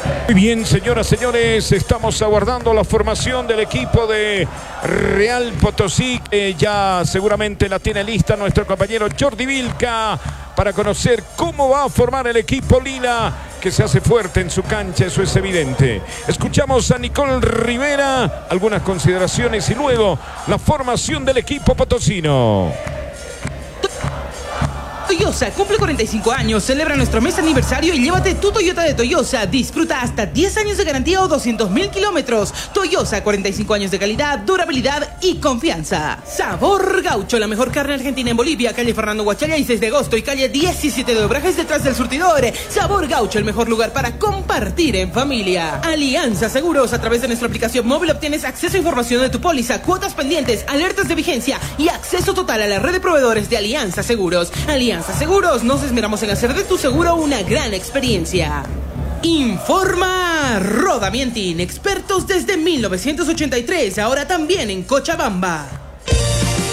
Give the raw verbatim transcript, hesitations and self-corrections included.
Muy bien, señoras, señores, estamos aguardando la formación del equipo de Real Potosí, que ya seguramente la tiene lista nuestro compañero Jordi Vilca para conocer cómo va a formar el equipo lila, que se hace fuerte en su cancha, eso es evidente. Escuchamos a Nicole Rivera, algunas consideraciones y luego la formación del equipo potosino. Toyosa cumple cuarenta y cinco años, celebra nuestro mes aniversario y llévate tu Toyota de Toyosa. Disfruta hasta diez años de garantía o doscientos mil kilómetros. Toyosa, cuarenta y cinco años de calidad, durabilidad y confianza. Sabor Gaucho, la mejor carne argentina en Bolivia, calle Fernando Guachalla y seis de agosto y calle diecisiete de Obrajes detrás del surtidor. Sabor Gaucho, el mejor lugar para compartir en familia. Alianza Seguros, a través de nuestra aplicación móvil obtienes acceso a información de tu póliza, cuotas pendientes, alertas de vigencia y acceso total a la red de proveedores de Alianza Seguros. Alianza Seguros, nos esmeramos en hacer de tu seguro una gran experiencia. Informa Roda Mientin, expertos desde mil novecientos ochenta y tres, ahora también en Cochabamba.